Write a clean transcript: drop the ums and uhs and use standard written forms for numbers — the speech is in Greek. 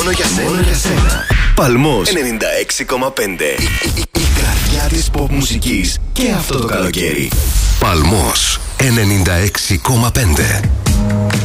Μόνο για σένα. Παλμός 96,5. Η καρδιά της pop μουσικής και αυτό το καλοκαίρι. Παλμός 96,5.